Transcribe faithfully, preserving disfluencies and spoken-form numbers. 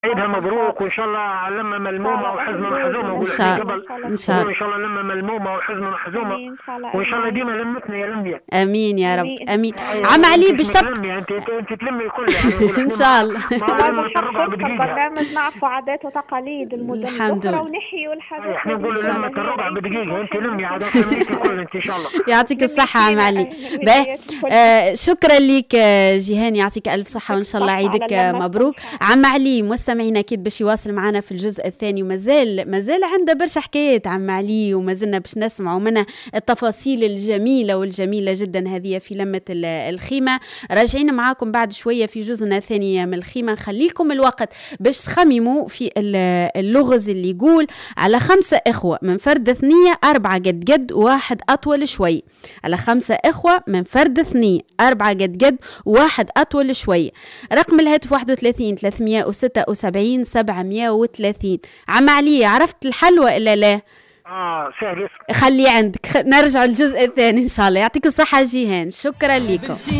عيدها الله مبروك، يحفظك. وان شاء الله لما ان شاء ملمومه الله وحزن تزورنا محزومه. ان ان نقول شاء احنا شاء الله، قبل ان شاء الله ان شاء نقول الله. ان تزورنا. شاء الله لما ملمومه وحزن محزومه، امين ان شاء الله. وان شاء الله امين. ديما لمتنا يا لمبيا. امين يا رب، امين. امين. امين. عم ايوه علي انت باش اسمك تبقى. لميا، انت انت, انت تلمي الكل يعني. نقول ان احنا شاء مع الله. مع والله لمة الربع بنحفزكم بدقيقه. برنامج نعرفوا عادات وتقاليد المدن الحمد الأخرى لله. ونحيوا أي الحاجات احنا هذه ان نقولوا شاء لمة الله. اللي هي الربع العيد فيه بدقيقه، انت فرحة لمي الناس. عاد لميتي الكل انت ان شاء الله. يعطيك وتلمي الصحة عم فينا علي. باه. الهدايات الكل. آه شكرا لك آه جيهان، يعطيك ألف صحة وإن يعطيك شاء الله الصحة على عيدك آه لمتكم مبروك. إن شاء الله. عم علي مستمعين أكيد باش يواصل معنا في الجزء الثاني، ومازال مازال عنده برشا حكايات عم علي، ومازلنا باش نسمعوا منها التفاصيل الجميلة والجميلة جدا هذه في لمة ال- الخيمة. راجعين معاكم بعد شوية في جزءنا الثاني من الخيمة. نخلي لكم الوقت باش تخمموا في ال- اللغز اللي يقول على خمسة إخوة من فرد ثنية، أربعة قد قد واحد أطول شوي. على خمسة إخوة من فرد ثنية، أربعة قد قد واحد أطول شوي. رقم الهاتف واحد وثلاثين ثلاثمية وستة وسبعين سبعمية وثلاثين. عم علي عرفت الحل وإلا لا؟ اه سهل. خلي عندك، خ- نرجع الجزء الثاني إن شاء الله. يعطيك الصحة جيهان، شكرا لكم.